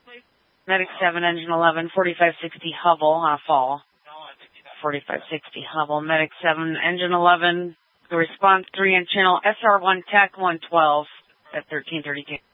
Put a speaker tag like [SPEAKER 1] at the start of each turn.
[SPEAKER 1] Medic 7, engine 11, 4560 Hubble on a fall. 4560 Hubble, Medic 7, engine 11, response 3 on channel SR1 TAC 112 at 1332.